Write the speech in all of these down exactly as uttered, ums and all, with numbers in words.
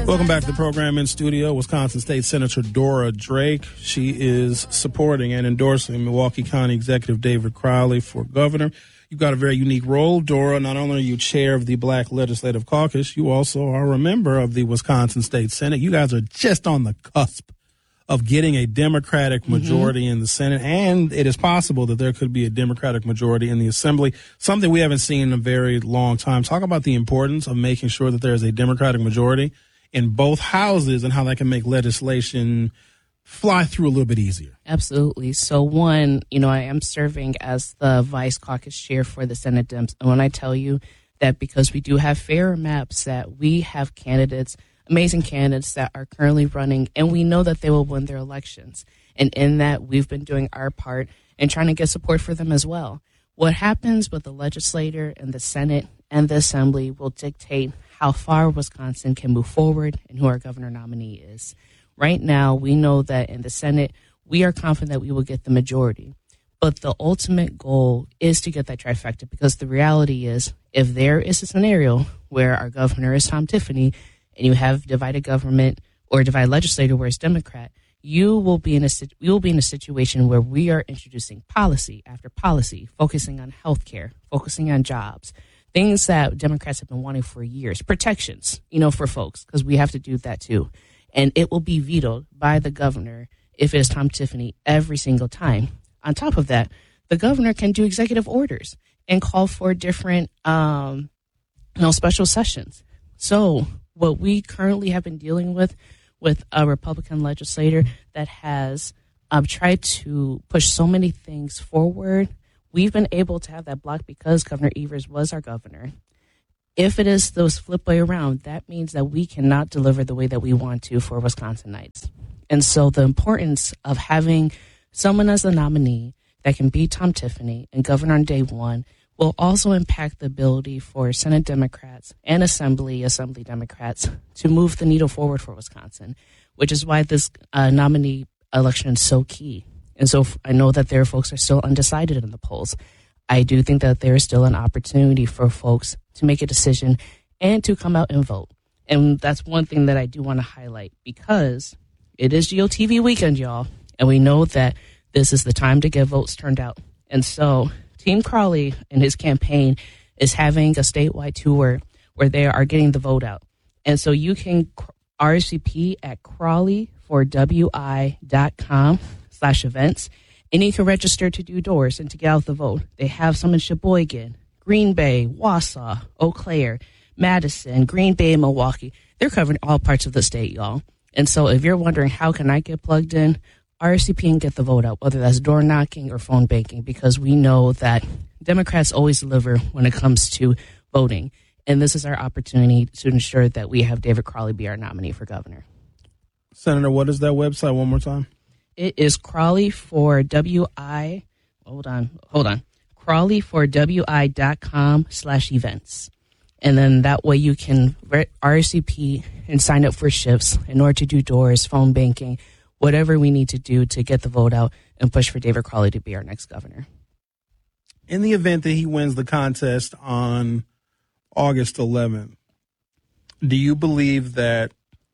Welcome back to the program. In studio, Wisconsin State Senator Dora Drake. She is supporting and endorsing Milwaukee County Executive David Crowley for governor. You've got a very unique role, Dora. Not only are you chair of the Black Legislative Caucus, you also are a member of the Wisconsin State Senate. You guys are just on the cusp of getting a Democratic majority mm-hmm. in the Senate, and it is possible that there could be a Democratic majority in the Assembly, something we haven't seen in a very long time. Talk about the importance of making sure that there is a Democratic majority in both houses and how that can make legislation fly through a little bit easier. Absolutely. So one, you know, I am serving as the vice caucus chair for the Senate Dems. And when I tell you that because we do have fair maps, that we have candidates, amazing candidates that are currently running, and we know that they will win their elections. And in that, we've been doing our part and trying to get support for them as well. What happens with the legislature and the Senate and the Assembly will dictate how far Wisconsin can move forward and who our governor nominee is. Right now, we know that in the Senate, we are confident that we will get the majority. But the ultimate goal is to get that trifecta, because the reality is, if there is a scenario where our governor is Tom Tiffany and you have divided government or divided legislature where it's Democrat, you will be in a we will be in a situation where we are introducing policy after policy, focusing on health care, focusing on jobs, things that Democrats have been wanting for years, protections, you know, for folks, because we have to do that too. And it will be vetoed by the governor if it is Tom Tiffany every single time. On top of that, the governor can do executive orders and call for different, um, you know, special sessions. So what we currently have been dealing with, with a Republican legislator that has um, tried to push so many things forward, we've been able to have that block because Governor Evers was our governor. If it is those flip way around, that means that we cannot deliver the way that we want to for Wisconsinites. And so the importance of having someone as the nominee that can beat Tom Tiffany and govern on day one will also impact the ability for Senate Democrats and Assembly, Assembly Democrats to move the needle forward for Wisconsin, which is why this uh, nominee election is so key. And so I know that there are folks that are still undecided in the polls. I do think that there is still an opportunity for folks to make a decision and to come out and vote. And that's one thing that I do want to highlight, because it is G O T V weekend, y'all. And we know that this is the time to get votes turned out. And so Team Crowley and his campaign is having a statewide tour where they are getting the vote out. And so you can R S V P at Crawley for W I dot com slash events. And you can register to do doors and to get out the vote. They have some in Sheboygan, Green Bay, Wausau, Eau Claire, Madison, Green Bay, and Milwaukee. They're covering all parts of the state, y'all. And so if you're wondering how can I get plugged in, R S V P and get the vote out, whether that's door knocking or phone banking, because we know that Democrats always deliver when it comes to voting. And this is our opportunity to ensure that we have David Crowley be our nominee for governor. Senator, what is that website one more time? It is Crawley for W I, hold on, hold on, Crawley for W I dot com slash events. And then that way you can R S V P and sign up for shifts in order to do doors, phone banking, whatever we need to do to get the vote out and push for David Crowley to be our next governor. In the event that he wins the contest on August eleventh, do you believe that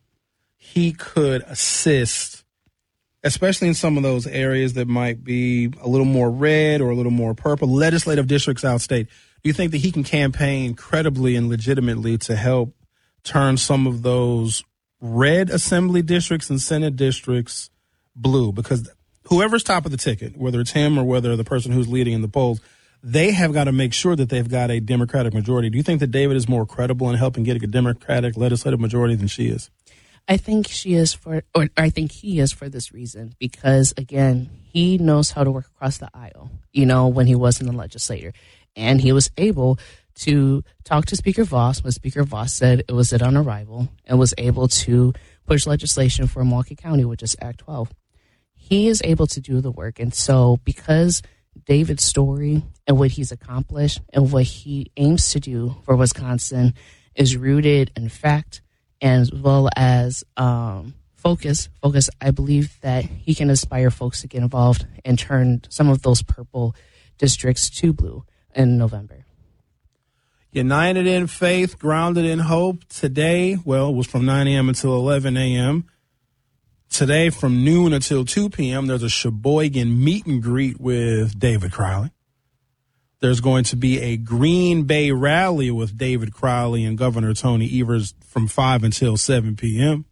he could assist, especially in some of those areas that might be a little more red or a little more purple, legislative districts outstate? Do you think that he can campaign credibly and legitimately to help turn some of those red assembly districts and Senate districts blue? Because whoever's top of the ticket, whether it's him or whether the person who's leading in the polls, they have got to make sure that they've got a Democratic majority. Do you think that David is more credible in helping get a Democratic legislative majority than she is? I think she is for, or I think he is for this reason, because, again, he knows how to work across the aisle, you know, when he was in the legislature. And he was able to talk to Speaker Voss when Speaker Voss said it was it on arrival, and was able to push legislation for Milwaukee County, which is Act twelve. He is able to do the work. And so because David's story and what he's accomplished and what he aims to do for Wisconsin is rooted in fact, as well as um, focus. Focus, I believe that he can inspire folks to get involved and turn some of those purple districts to blue in November. United in faith, grounded in hope. Today, well, it was from nine a.m. until eleven a.m. Today, from noon until two p.m., there's a Sheboygan meet and greet with David Crowley. There's going to be a Green Bay rally with David Crowley and Governor Tony Evers from five until seven p.m.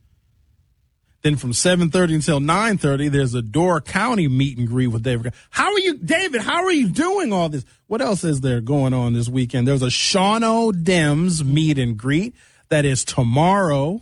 Then from seven thirty until nine thirty, there's a Door County meet and greet with David. How are you, David, how are you doing all this? What else is there going on this weekend? There's a Shawano Dems meet and greet. That is tomorrow,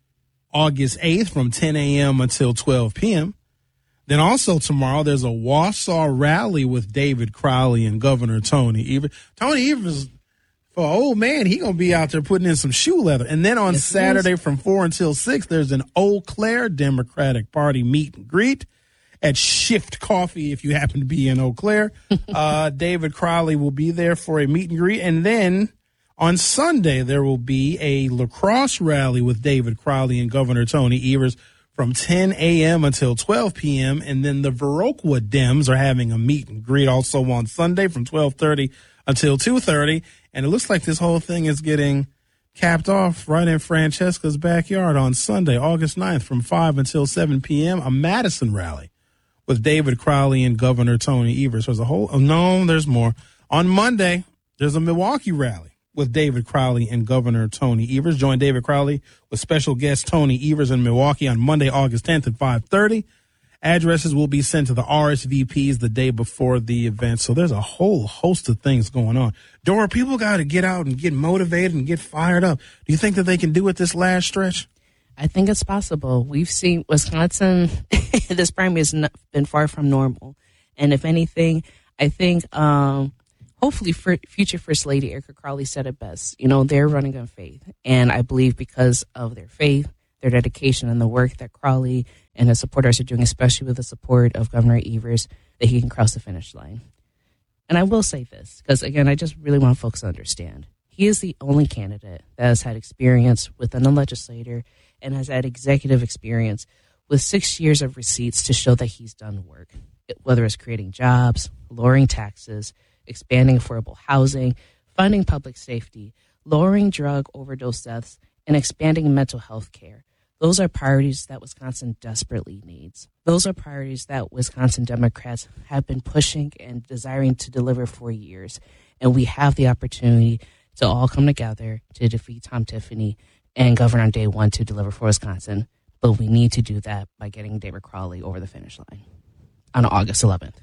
August eighth, from ten a.m. until twelve p.m. Then also tomorrow, there's a Wausau rally with David Crowley and Governor Tony Evers. Tony Evers, for an old man, he going to be out there putting in some shoe leather. And then on yes, Saturday from four until six, there's an Eau Claire Democratic Party meet and greet at Shift Coffee if you happen to be in Eau Claire. uh, David Crowley will be there for a meet and greet. And then on Sunday, there will be a lacrosse rally with David Crowley and Governor Tony Evers from ten a.m. until twelve p.m. And then the Viroqua Dems are having a meet and greet also on Sunday from twelve thirty until two thirty. And it looks like this whole thing is getting capped off right in Francesca's backyard on Sunday, August ninth, from five until seven p.m., a Madison rally with David Crowley and Governor Tony Evers. There's a whole, oh, no, there's more. On Monday, there's a Milwaukee rally with David Crowley and Governor Tony Evers. Join David Crowley with special guest Tony Evers in Milwaukee on Monday, August tenth at five thirty. Addresses will be sent to the R S V Ps the day before the event. So there's a whole host of things going on. Dora, people got to get out and get motivated and get fired up. Do you think that they can do it this last stretch? I think it's possible. We've seen Wisconsin, this primary has not been far from normal. And if anything, I think um, hopefully for future First Lady Erica Crowley said it best. You know, they're running on faith. And I believe because of their faith, their dedication, and the work that Crowley and his supporters are doing, especially with the support of Governor Evers, that he can cross the finish line. And I will say this, because, again, I just really want folks to understand. He is the only candidate that has had experience within a legislator and has had executive experience with six years of receipts to show that he's done work, whether it's creating jobs, lowering taxes, expanding affordable housing, funding public safety, lowering drug overdose deaths, and expanding mental health care. Those are priorities that Wisconsin desperately needs. Those are priorities that Wisconsin Democrats have been pushing and desiring to deliver for years. And we have the opportunity to all come together to defeat Tom Tiffany and Governor on day one to deliver for Wisconsin. But we need to do that by getting David Crowley over the finish line on August eleventh.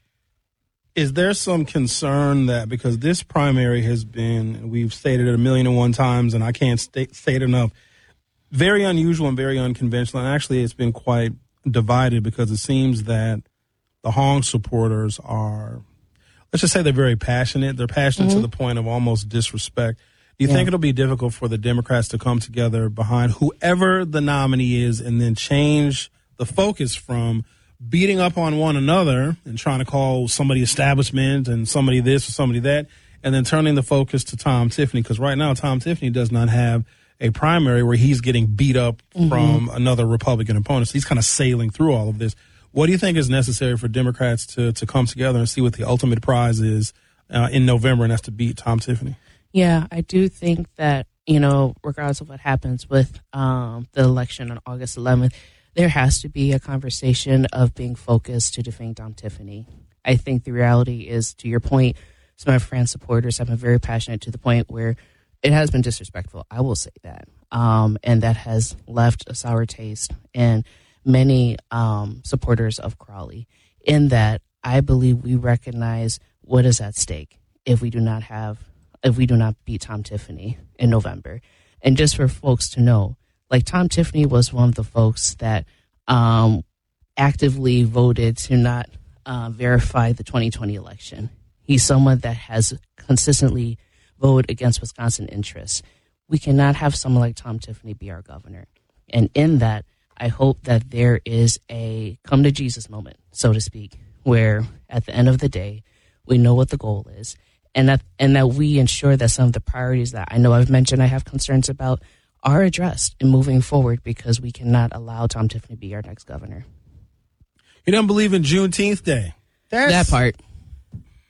Is there some concern that because this primary has been, we've stated it a million and one times, and I can't state, say it enough, very unusual and very unconventional, and actually it's been quite divided because it seems that the Hong supporters are, let's just say they're very passionate. They're passionate mm-hmm. to the point of almost disrespect. Do you yeah. think it'll be difficult for the Democrats to come together behind whoever the nominee is and then change the focus from beating up on one another and trying to call somebody establishment and somebody this or somebody that, and then turning the focus to Tom Tiffany? Because right now Tom Tiffany does not have a primary where he's getting beat up mm-hmm. from another Republican opponent. So he's kind of sailing through all of this. What do you think is necessary for Democrats to, to come together and see what the ultimate prize is uh, in November, and that's to beat Tom Tiffany? Yeah, I do think that, you know, regardless of what happens with um, the election on August eleventh, there has to be a conversation of being focused to defend Tom Tiffany. I think the reality is, to your point, some of my friends, supporters have been very passionate to the point where it has been disrespectful. I will say that. Um, and that has left a sour taste in many um, supporters of Crowley, in that I believe we recognize what is at stake if we do not have, if we do not beat Tom Tiffany in November. And just for folks to know, like, Tom Tiffany was one of the folks that um, actively voted to not uh, verify the twenty twenty election. He's someone that has consistently voted against Wisconsin interests. We cannot have someone like Tom Tiffany be our governor. And in that, I hope that there is a come to Jesus moment, so to speak, where at the end of the day, we know what the goal is, and that and that we ensure that some of the priorities that I know I've mentioned I have concerns about are addressed in moving forward, because we cannot allow Tom Tiffany to be our next governor. You don't believe in Juneteenth Day? That's, that part.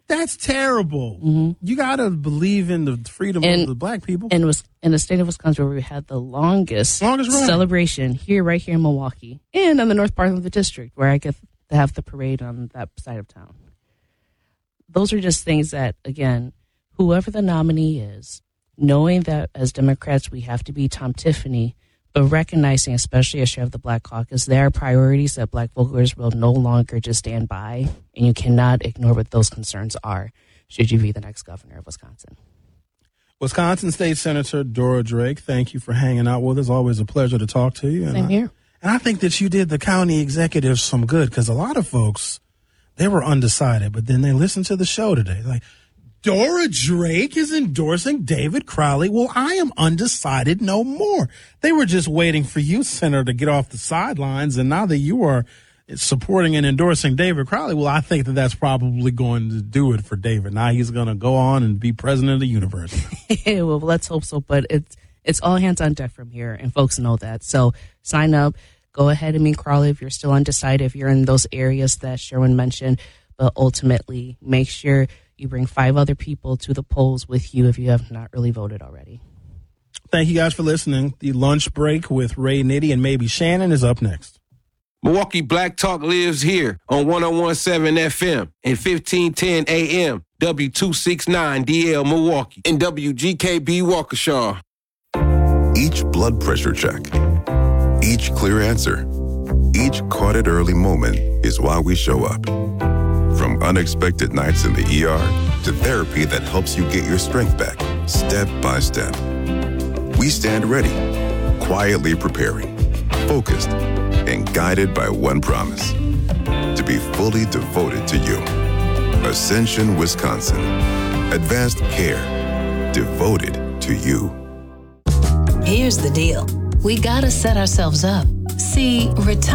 That's terrible. Mm-hmm. You got to believe in the freedom and, of the black people. And it was in the state of Wisconsin where we had the longest, longest celebration here, right here in Milwaukee, and on the north part of the district where I get to have the parade on that side of town. Those are just things that, again, whoever the nominee is, knowing that as Democrats we have to be Tom Tiffany, but recognizing, especially as chair of the Black Caucus, there are priorities that black voters will no longer just stand by, and you cannot ignore what those concerns are should you be the next governor of Wisconsin. Wisconsin State Senator Dora Drake, thank you for hanging out with us. Always a pleasure to talk to you. And Same I, here. And I think that you did the county executives some good, because a lot of folks, they were undecided, but then they listened to the show today. Like, Dora Drake is endorsing David Crowley. Well, I am undecided no more. They were just waiting for you, Senator, to get off the sidelines. And now that you are supporting and endorsing David Crowley, well, I think that that's probably going to do it for David. Now he's going to go on and be president of the universe. Well, let's hope so. But it's it's all hands on deck from here, and folks know that. So sign up. Go ahead and meet Crowley if you're still undecided, if you're in those areas that Sherwin mentioned. But ultimately, make sure you bring five other people to the polls with you if you have not really voted already. Thank you guys for listening. The lunch break with Ray Nitty and maybe Shannon is up next. Milwaukee Black Talk lives here on one oh one point seven F M and fifteen ten A M, W two sixty-nine D L Milwaukee, and W G K B Waukesha. Each blood pressure check, each clear answer, each caught it early moment is why we show up. From unexpected nights in the E R to therapy that helps you get your strength back, step by step. We stand ready, quietly preparing, focused, and guided by one promise: to be fully devoted to you. Ascension, Wisconsin. Advanced care. Devoted to you. Here's the deal. We gotta set ourselves up. See, retire.